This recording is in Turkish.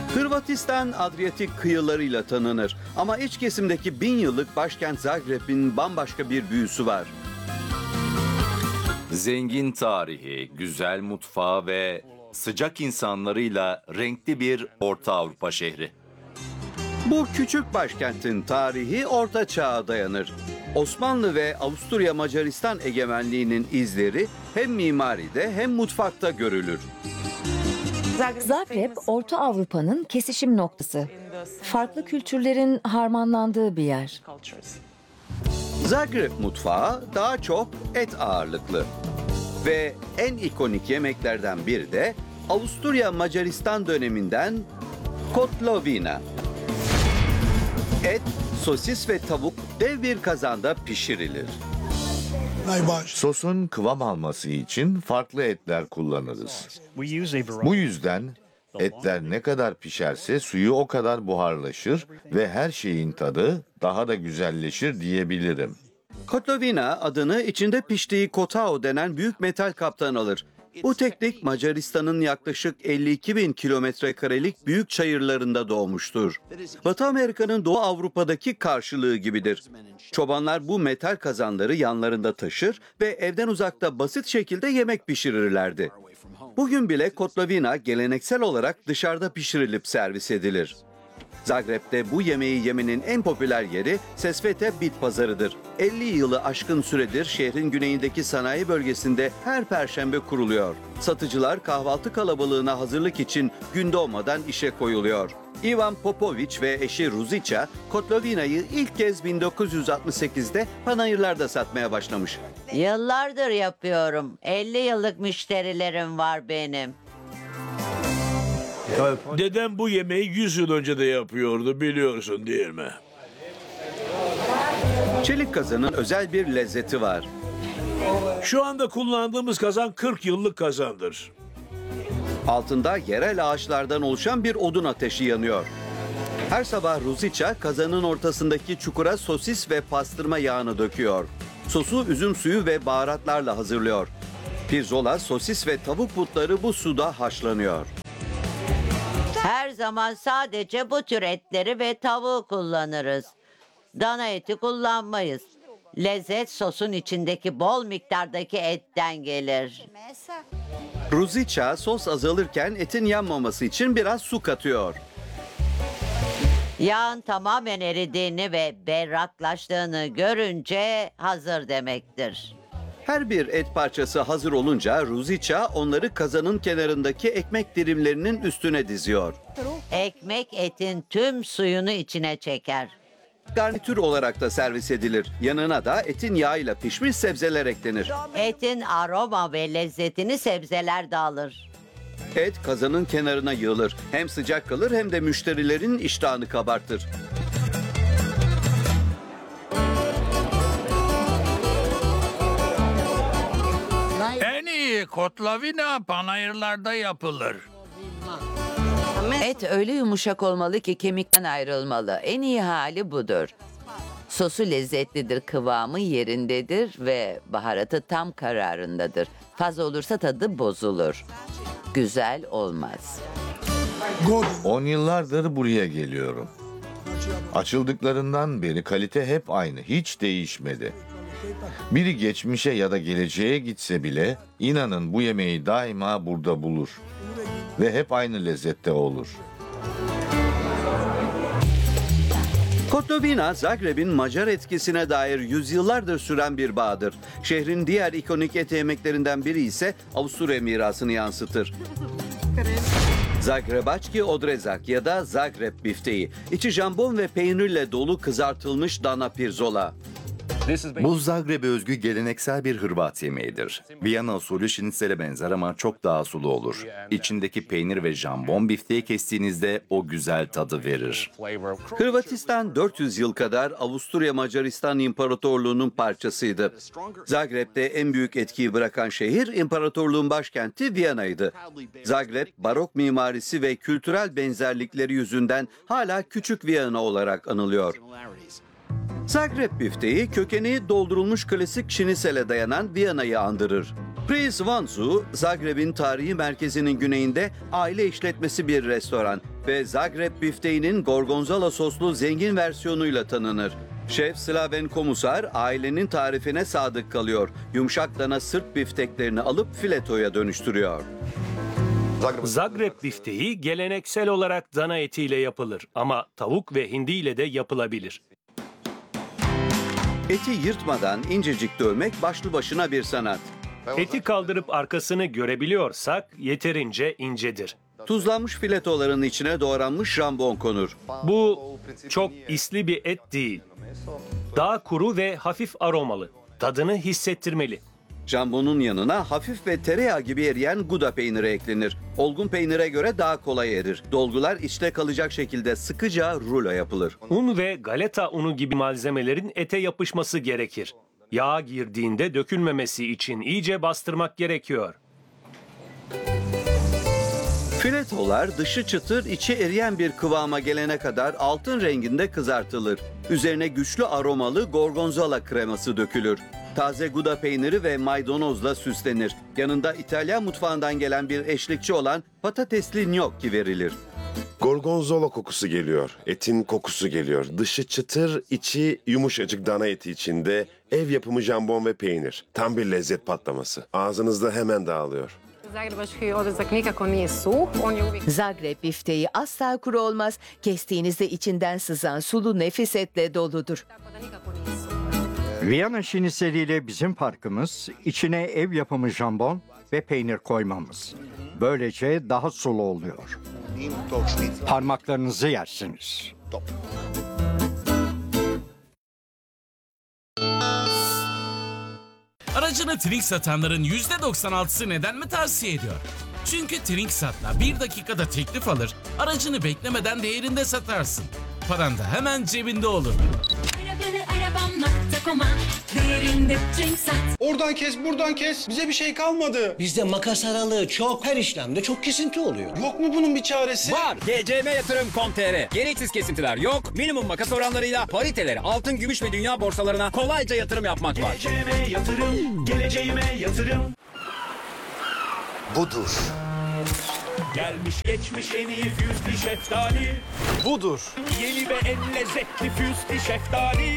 Hırvatistan Adriyatik kıyılarıyla tanınır ama iç kesimdeki 1000 yıllık başkent Zagreb'in bambaşka bir büyüsü var. Zengin tarihi, güzel mutfağı ve sıcak insanlarıyla renkli bir Orta Avrupa şehri. Bu küçük başkentin tarihi Orta Çağ'a dayanır. Osmanlı ve Avusturya Macaristan egemenliğinin izleri hem mimaride hem mutfakta görülür. Zagreb, Orta Avrupa'nın kesişim noktası. Farklı kültürlerin harmanlandığı bir yer. Zagreb mutfağı daha çok et ağırlıklı. Ve en ikonik yemeklerden biri de Avusturya Macaristan döneminden kotlovina. Et, sosis ve tavuk dev bir kazanda pişirilir. Sosun kıvam alması için farklı etler kullanırız. Bu yüzden etler ne kadar pişerse suyu o kadar buharlaşır ve her şeyin tadı daha da güzelleşir diyebilirim. Kotlovina adını içinde piştiği kotao denen büyük metal kaptan alır. Bu teknik Macaristan'ın yaklaşık 52 bin kilometre karelik büyük çayırlarında doğmuştur. Batı Amerika'nın Doğu Avrupa'daki karşılığı gibidir. Çobanlar bu metal kazanları yanlarında taşır ve evden uzakta basit şekilde yemek pişirirlerdi. Bugün bile kotlovina geleneksel olarak dışarıda pişirilip servis edilir. Zagreb'de bu yemeği yemenin en popüler yeri Sesvete Bit Pazarı'dır. 50 yılı aşkın süredir şehrin güneyindeki sanayi bölgesinde her perşembe kuruluyor. Satıcılar kahvaltı kalabalığına hazırlık için gün doğmadan işe koyuluyor. Ivan Popović ve eşi Ruzica, kotlovinayı ilk kez 1968'de panayırlarda satmaya başlamış. Yıllardır yapıyorum. 50 yıllık müşterilerim var benim. Dedem bu yemeği 100 yıl önce de yapıyordu, biliyorsun değil mi? Çelik kazanın özel bir lezzeti var. Şu anda kullandığımız kazan 40 yıllık kazandır. Altında yerel ağaçlardan oluşan bir odun ateşi yanıyor. Her sabah Ruzica kazanın ortasındaki çukura sosis ve pastırma yağını döküyor. Sosu üzüm suyu ve baharatlarla hazırlıyor. Pirzola, sosis ve tavuk butları bu suda haşlanıyor. Her zaman sadece bu tür etleri ve tavuğu kullanırız. Dana eti kullanmayız. Lezzet sosun içindeki bol miktardaki etten gelir. Ruzica sos azalırken etin yanmaması için biraz su katıyor. Yağın tamamen eridiğini ve berraklaştığını görünce hazır demektir. Her bir et parçası hazır olunca Ruzica onları kazanın kenarındaki ekmek dilimlerinin üstüne diziyor. Ekmek etin tüm suyunu içine çeker. Garnitür olarak da servis edilir. Yanına da etin yağıyla pişmiş sebzeler eklenir. Etin aroma ve lezzetini sebzeler de alır. Et kazanın kenarına yığılır. Hem sıcak kalır hem de müşterilerin iştahını kabartır. En iyi kotlavina panayırlarda yapılır. Et öyle yumuşak olmalı ki kemikten ayrılmalı. En iyi hali budur. Sosu lezzetlidir, kıvamı yerindedir ve baharatı tam kararındadır. Fazla olursa tadı bozulur. Güzel olmaz. 10 yıllardır buraya geliyorum. Açıldıklarından beri kalite hep aynı, hiç değişmedi. Biri geçmişe ya da geleceğe gitse bile inanın bu yemeği daima burada bulur. Ve hep aynı lezzette olur. Kotlovina, Zagreb'in Macar etkisine dair yüzyıllardır süren bir bağdır. Şehrin diğer ikonik et yemeklerinden biri ise Avusturya mirasını yansıtır. Zagrebački odrezak ya da Zagreb bifteği, içi jambon ve peynirle dolu kızartılmış dana pirzola. Bu Zagreb'e özgü geleneksel bir Hırvat yemeğidir. Viyana usulü şnitzele benzer ama çok daha sulu olur. İçindeki peynir ve jambon bifteği kestiğinizde o güzel tadı verir. Hırvatistan 400 yıl kadar Avusturya Macaristan İmparatorluğu'nun parçasıydı. Zagreb'de en büyük etkiyi bırakan şehir imparatorluğun başkenti Viyana'ydı. Zagreb, barok mimarisi ve kültürel benzerlikleri yüzünden hala Küçük Viyana olarak anılıyor. Zagreb bifteği kökeni doldurulmuş klasik şinisele dayanan Viyana'yı andırır. Prince Vanzu, Zagreb'in tarihi merkezinin güneyinde aile işletmesi bir restoran ve Zagreb bifteğinin gorgonzola soslu zengin versiyonuyla tanınır. Şef Slaven Komusar ailenin tarifine sadık kalıyor. Yumuşak dana sırt bifteklerini alıp filetoya dönüştürüyor. Zagreb bifteği geleneksel olarak dana etiyle yapılır ama tavuk ve hindi ile de yapılabilir. Eti yırtmadan incecik dövmek başlı başına bir sanat. Eti kaldırıp arkasını görebiliyorsak yeterince incedir. Tuzlanmış filetoların içine doğranmış jambon konur. Bu çok isli bir et değil. Daha kuru ve hafif aromalı. Tadını hissettirmeli. Jambonun yanına hafif ve tereyağı gibi eriyen Gouda peyniri eklenir. Olgun peynire göre daha kolay erir. Dolgular içte kalacak şekilde sıkıca rulo yapılır. Un ve galeta unu gibi malzemelerin ete yapışması gerekir. Yağa girdiğinde dökülmemesi için iyice bastırmak gerekiyor. Filetolar dışı çıtır, içi eriyen bir kıvama gelene kadar altın renginde kızartılır. Üzerine güçlü aromalı gorgonzola kreması dökülür. Taze Gouda peyniri ve maydanozla süslenir. Yanında İtalyan mutfağından gelen bir eşlikçi olan patatesli gnocchi verilir. Gorgonzola kokusu geliyor, etin kokusu geliyor. Dışı çıtır, içi yumuşacık dana eti içinde ev yapımı jambon ve peynir. Tam bir lezzet patlaması. Ağzınızda hemen dağılıyor. Zagreb bifteği asla kuru olmaz. Kestiğinizde içinden sızan sulu nefis etle doludur. Viyana şiniseliyle bizim farkımız içine ev yapımı jambon ve peynir koymamız. Böylece daha sulu oluyor. Parmaklarınızı yersiniz. Aracını Trink satanların %96'sı neden mi tavsiye ediyor? Çünkü Trink Sat'la 1 dakikada teklif alır, aracını beklemeden değerinde satarsın. Paran da hemen cebinde olur. Oradan kes, buradan kes. Bize bir şey kalmadı. Bizde makas aralığı çok, her işlemde çok kesinti oluyor. Yok mu bunun bir çaresi? Var. GCMYatırım.com.tr. Gereksiz kesintiler yok. Minimum makas oranlarıyla pariteleri altın, gümüş ve dünya borsalarına kolayca yatırım yapmak var. GCM Yatırım, geleceğime yatırım. Budur. Gelmiş geçmiş en iyi füzli şeftali. Budur. Yeni ve en lezzetli füzli şeftali.